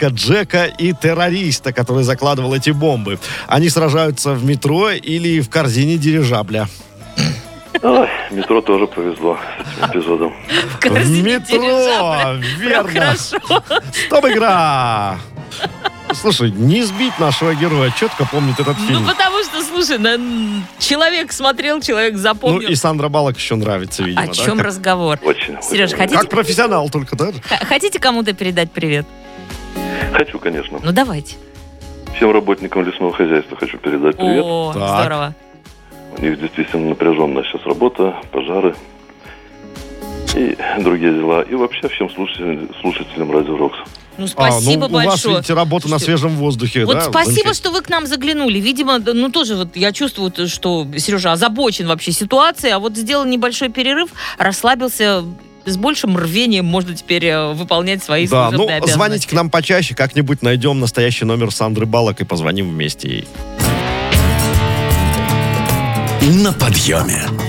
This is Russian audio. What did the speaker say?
поиска Джека и террориста, который закладывал эти бомбы. Они сражаются в метро или в корзине дирижабля. Метро тоже повезло с этим эпизодом. В метро, верно. Стоп, игра. Слушай, не сбить нашего героя, четко помнит этот фильм. Ну, потому что, слушай, человек смотрел, человек запомнил. Ну, и Сандра Баллок еще нравится, видимо. О чем разговор? Очень. Сереж, очень. хотите... Как профессионал только, да? Хотите кому-то передать привет? Хочу, конечно. Ну, давайте. Всем работникам лесного хозяйства хочу передать привет. О, Так. здорово. У них действительно напряженная сейчас работа, пожары и другие дела. И вообще всем слушателям Радио Рокс. Ну, спасибо у вас, большое. видите, работа на свежем воздухе, Вот да? спасибо, что вы к нам заглянули. Видимо, ну тоже вот я чувствую, что Сережа озабочен вообще ситуацией, а вот сделал небольшой перерыв, расслабился, с большим рвением можно теперь выполнять свои служебные обязанности. Звоните к нам почаще, как-нибудь найдем настоящий номер Сандры Баллок и позвоним вместе ей. На подъеме.